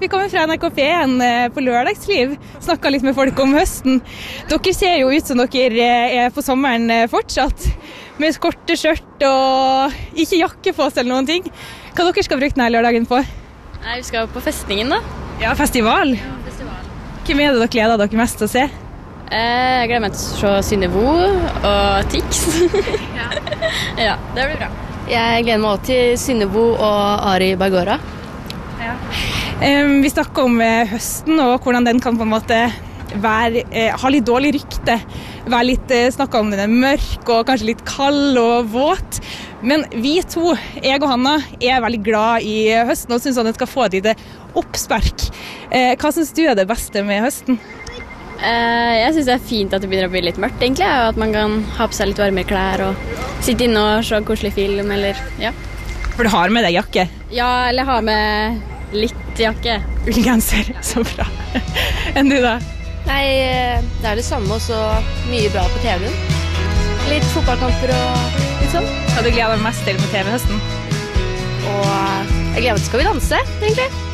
Vi kommer fra NRK P1 på lørdagsliv, snakket litt med folk om høsten. Dere ser jo ut som dere er på sommeren fortsatt, med korte skjørt og ikke jakke på oss eller noen ting. Hva dere skal bruke denne lørdagen på? Nei, vi skal på festningen da. Ja, festival. Hvem er det dere gleder dere mest til å se? Jeg gleder meg til å se Synnøve og Tix. Ja, det blir bra. Jeg gleder meg også til Synnøve og Ari Bagora. Ja. Vi snakker om høsten og hvordan den kan på en måte ha litt dårlig rykte, være litt snakket om den er mørk og kanskje litt kald og våt. Men vi to, jeg og Hanna, er veldig glad i høsten og synes at den skal få et lite oppspark. Hva synes du er det beste med høsten? Jeg synes det er fint at det begynner å bli litt mørkt egentlig, og at man kan ha på seg litt varme klær og sitte inne og se koselig film, eller ja. For du har med deg jakke? Ja, eller ha med litt jakke. Ullgenser, så bra. Enn du da? Nei, det er det samme, og så mye bra på TV-en. Litt fotballkamper og litt sånn. Hva du gleder deg mest til på TV-høsten? Og jeg gleder meg til Skal vi danse, egentlig.